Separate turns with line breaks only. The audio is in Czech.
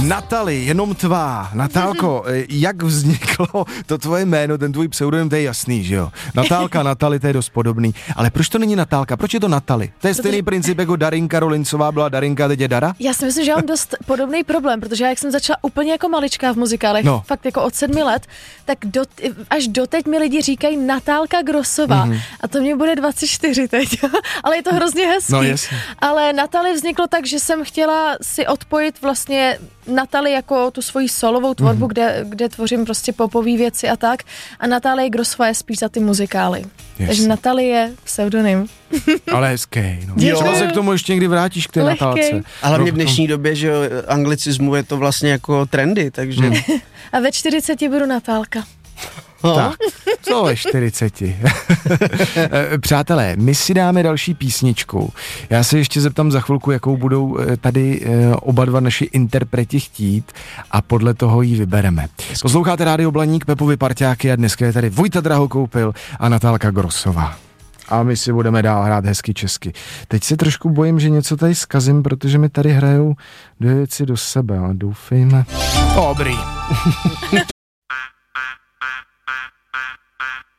Natali, jenom tvá. Natálko, jak vzniklo to tvoje jméno, ten tvůj pseudonym, to je jasný, že jo? Natálka, Natali, to je dost podobný. Ale proč to není Natálka? Proč je to Natali? To je stejný princip jako Darinka Rolincová byla Darinka, teď je Dara?
Já si myslím, že mám dost podobný problém, protože jak jsem začala úplně jako maličká v muzikálech, fakt jako od 7 let, tak až doteď mi lidi říkají Natálka Grossová. A to mě bude 24 teď. Ale je to hrozně hezký.
No, jasně.
Ale Natali vzniklo tak, že jsem chtěla si odpojit vlastně Natali jako tu svoji solovou tvorbu, kde tvořím prostě popové věci a tak. A Natálie Grossová je spíš za ty muzikály. Takže Natali je pseudonym.
Ale hezký. No. Třeba se k tomu ještě někdy vrátíš k té Natálce.
Ale mě v dnešní době, že anglicismu je to vlastně jako trendy, takže...
A ve 40 budu Natálka.
Tak, co ve 40? Přátelé, my si dáme další písničku. Já se ještě zeptám za chvilku, jakou budou tady oba dva naši interpreti chtít a podle toho ji vybereme. Posloucháte Rádio Blaník, Pepovi parťáky a dneska je tady Vojta Drahokoupil a Natálka Grossová. A my si budeme dál hrát hezky česky. Teď se trošku bojím, že něco tady zkazím, protože mi tady hrajou dvě věci do sebe, ale doufejme. Dobrý.